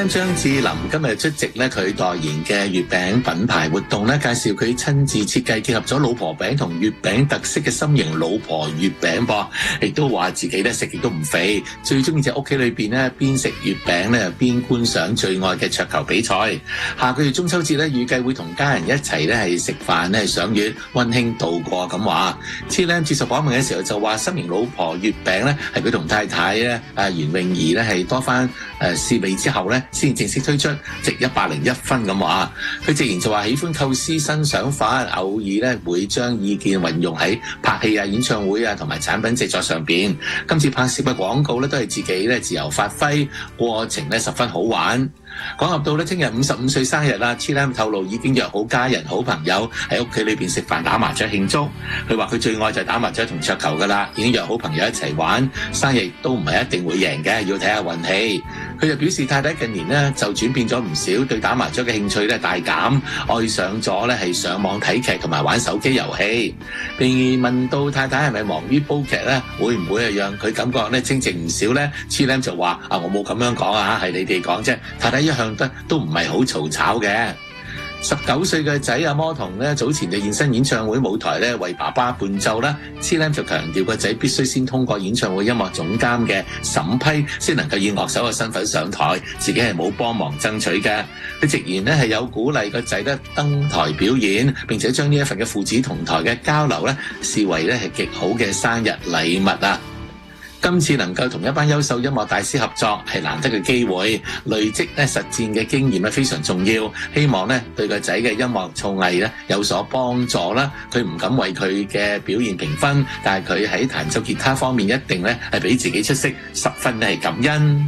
Lam 張智霖今日出席咧佢代言嘅月餅品牌活動咧，介紹佢親自設計結合咗老婆餅同月餅特色嘅心形老婆月餅噃，亦都話自己咧食極都唔肥，最中意就屋企裏邊咧邊食月餅咧邊觀賞最愛嘅桌球比賽。下個月中秋節咧預計會同家人一齊咧係食飯咧賞月，溫馨度過咁話。Lam 接受訪問嘅時候就話心形老婆月餅咧係佢同太太咧袁詠儀咧係多番試味之後咧先正式推出，值101分咁話。佢直言就話喜歡構思新想法，偶爾咧會將意見運用喺拍戲啊、演唱會啊同埋產品製作上邊。今次拍攝嘅廣告咧都係自己咧自由發揮，過程咧十分好玩。講及到咧聽日55歲生日啦，Lam 透露已經約好家人好朋友喺屋企裏邊食飯打麻雀慶祝。佢話佢最愛就係打麻雀同桌球噶啦，已經約好朋友一齊玩。生日都唔係一定會贏嘅，要睇下運氣。佢就表示太太近年呢就轉變咗唔少，對打麻雀嘅興趣咧大減，愛上咗咧係上網睇劇同埋玩手機遊戲。被問到太太係咪忙於煲劇咧，會唔會係讓佢感覺咧清靜唔少咧？Lam 就話我冇咁樣講啊，係你哋講啫。太太一向都唔係好嘈吵嘅。19歲嘅仔阿魔童咧早前就現身演唱會舞台咧為爸爸伴奏啦。Lam 就強調個仔必須先通過演唱會音樂總監嘅審批，先能夠以樂手嘅身份上台，自己係冇幫忙爭取嘅。佢直言咧係有鼓勵個仔咧登台表演，並且將呢一份嘅父子同台嘅交流咧視為咧係極好嘅生日禮物啊！今次能夠同一班優秀音樂大師合作係難得嘅機會，累積咧實戰嘅經驗咧非常重要。希望咧對個仔嘅音樂造詣咧有所幫助啦。佢唔敢為佢嘅表現評分，但係佢喺彈奏吉他方面一定咧係比自己出色，十分係感恩。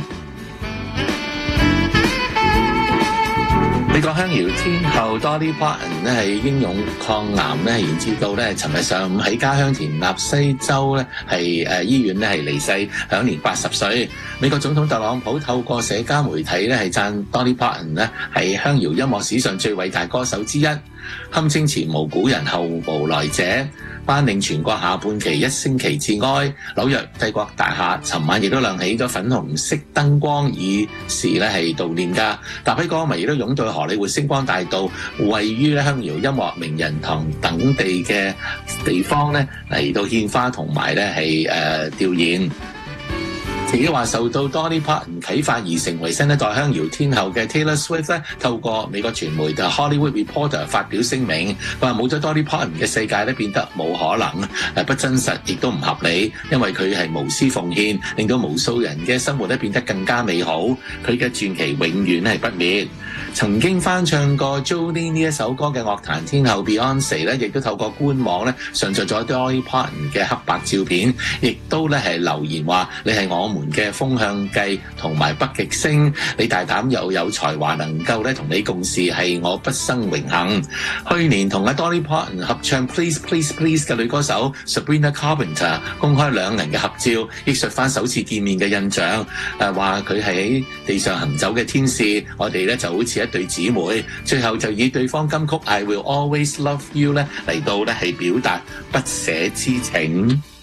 美國香謠天后 Dolly Parton 咧係英勇抗癌咧，延至到咧尋日上午喺家鄉田納西州咧係醫院咧係離世，享年80歲。美國總統特朗普透過社交媒體咧係讚 Dolly Parton 咧係香謠音樂史上最偉大歌手之一，堪稱前無古人後無來者。頒令全國下半旗1星期致哀。紐約帝國大廈尋晚亦都亮起咗粉紅色燈光，以示咧係悼念㗎。大批歌迷亦都湧到荷里活星光大道，位於咧香謠音樂名人堂等地嘅地方咧嚟到獻花同埋咧係弔唁。自己話受到 Dolly Parton 啟發而成為新一代香謠天后嘅 Taylor Swift 咧，透過美國傳媒 The Hollywood Reporter 發表聲明，佢話冇咗 Dolly Parton 嘅世界咧變得冇可能，不真實亦都唔合理，因為佢係無私奉獻，令到無數人嘅生活咧變得更加美好。佢嘅傳奇永遠係不滅。曾經翻唱過 Jolene 呢一首歌嘅樂壇天后 Beyonce 咧，亦都透過官網咧上載咗 Dolly Parton 嘅黑白照片，亦都咧係留言話：你係我們嘅風向計同埋北極星，你大膽又有才華，能夠咧同你共事係我畢生榮幸。去年同阿 Dolly Parton 合唱 Please Please Please 嘅女歌手 Sabrina Carpenter 公開兩人嘅合照，憶述翻首次見面嘅印象，話佢係喺地上行走嘅天使，我哋咧就好似一對姊妹。最後就以對方金曲 I Will Always Love You 咧嚟到咧係表達不捨之情。